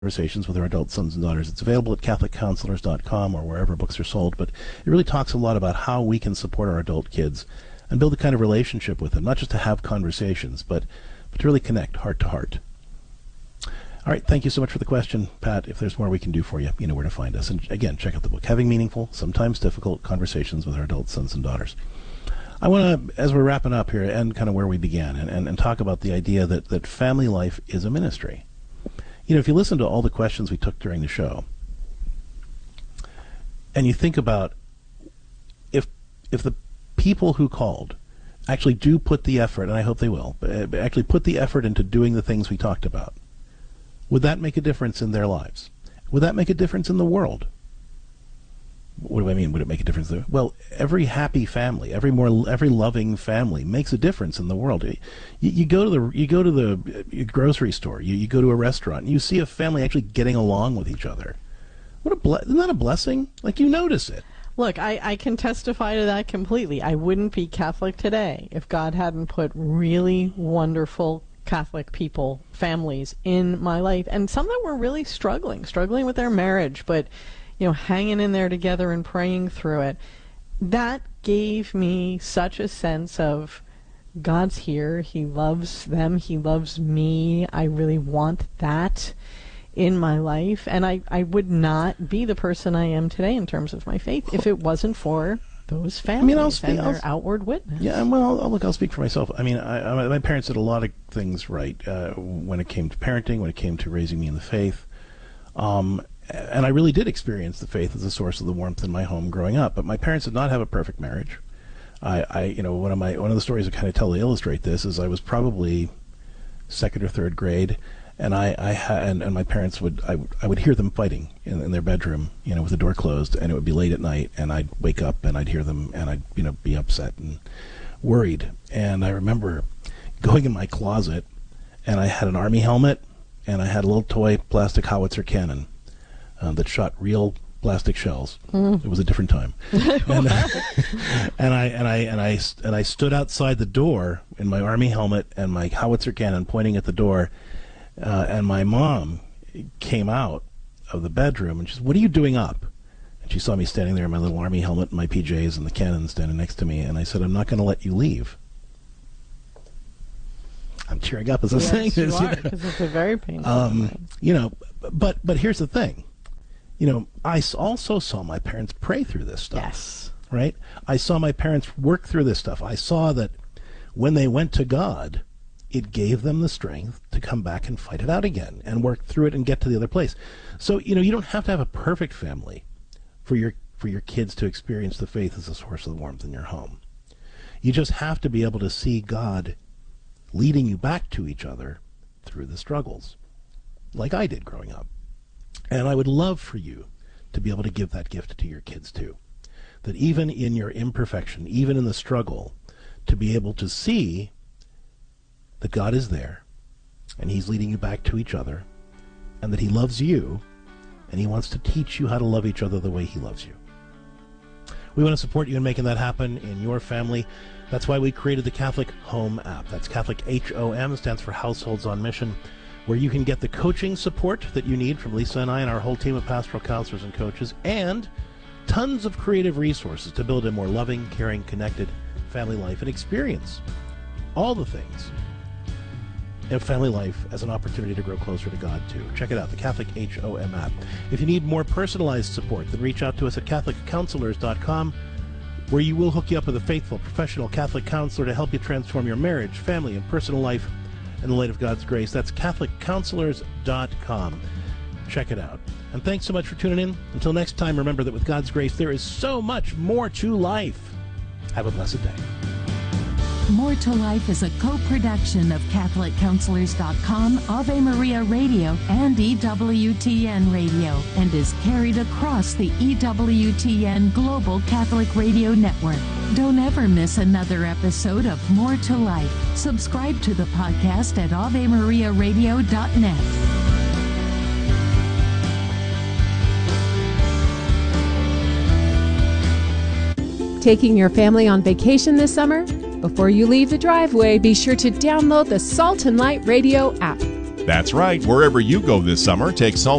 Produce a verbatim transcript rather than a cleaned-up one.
Conversations with Our Adult Sons and Daughters. It's available at Catholic Counselors dot com or wherever books are sold, but it really talks a lot about how we can support our adult kids and build a kind of relationship with them, not just to have conversations, but, but to really connect heart to heart. All right, thank you so much for the question, Pat. If there's more we can do for you, you know where to find us. And again, check out the book, Having Meaningful, Sometimes Difficult Conversations with Our Adult Sons and Daughters. I want to, as we're wrapping up here, end kind of where we began and, and, and talk about the idea that, that family life is a ministry. You know, if you listen to all the questions we took during the show, and you think about if if the people who called actually do put the effort, and I hope they will, but actually put the effort into doing the things we talked about, would that make a difference in their lives? Would that make a difference in the world? What do I mean? Would it make a difference there? Well, every happy family, every more, every loving family makes a difference in the world. You, you go to the, you go to the grocery store, you, you go to a restaurant, and you see a family actually getting along with each other. What a ble- isn't that a blessing? Like, you notice it. Look, I, I can testify to that completely. I wouldn't be Catholic today if God hadn't put really wonderful Catholic people, families in my life, and some that were really struggling, struggling with their marriage, but you know, hanging in there together and praying through it. That gave me such a sense of God's here. He loves them. He loves me. I really want that in my life. And I, I would not be the person I am today in terms of my faith if it wasn't for those families I mean, I'll speak, and their I'll, outward witness. Yeah, well, I'll, look, I'll speak for myself. I mean, I, I, my parents did a lot of things right uh, when it came to parenting, when it came to raising me in the faith. Um, And I really did experience the faith as a source of the warmth in my home growing up. But my parents did not have a perfect marriage. I, I you know, one of my one of the stories I kind of tell to illustrate this is I was probably second or third grade, and I, I had and, and my parents would I, I would hear them fighting in, in their bedroom, you know, with the door closed, and it would be late at night, and I'd wake up and I'd hear them, and I'd you know be upset and worried. And I remember going in my closet, and I had an army helmet, and I had a little toy plastic howitzer cannon. Um, that shot real plastic shells. Mm. It was a different time. and, uh, and I and I and I and I stood outside the door in my army helmet and my howitzer cannon pointing at the door. Uh, and my mom came out of the bedroom and she said, "What are you doing up?" And she saw me standing there in my little army helmet and my P Js and the cannon standing next to me. And I said, "I'm not going to let you leave." I'm tearing up as I'm yes, saying this. You are, because it's a very painful um, moment. You know, but but here's the thing. You know, I also saw my parents pray through this stuff. Yes. Right? I saw my parents work through this stuff. I saw that when they went to God, it gave them the strength to come back and fight it out again and work through it and get to the other place. So, you know, you don't have to have a perfect family for your for your kids to experience the faith as a source of warmth in your home. You just have to be able to see God leading you back to each other through the struggles, like I did growing up. And I would love for you to be able to give that gift to your kids too. That even in your imperfection, even in the struggle, to be able to see that God is there and he's leading you back to each other and that he loves you and he wants to teach you how to love each other the way he loves you. We want to support you in making that happen in your family. That's why we created the Catholic Home app. That's Catholic H O M, stands for Households on Mission, where you can get the coaching support that you need from Lisa and I and our whole team of pastoral counselors and coaches, and tons of creative resources to build a more loving, caring, connected family life and experience all the things in family life as an opportunity to grow closer to God, too. Check it out, the Catholic H O M app. If you need more personalized support, then reach out to us at Catholic Counselors dot com, where you will hook you up with a faithful, professional Catholic counselor to help you transform your marriage, family, and personal life in the light of God's grace. That's Catholic Counselors dot com. Check it out. And thanks so much for tuning in. Until next time, remember that with God's grace, there is so much more to life. Have a blessed day. More to Life is a co-production of Catholic Counselors dot com, Ave Maria Radio, and E W T N Radio, and is carried across the E W T N Global Catholic Radio Network. Don't ever miss another episode of More to Life. Subscribe to the podcast at Ave Maria Radio dot net. Taking your family on vacation this summer? Before you leave the driveway, be sure to download the Salt and Light Radio app. That's right. Wherever you go this summer, take Salt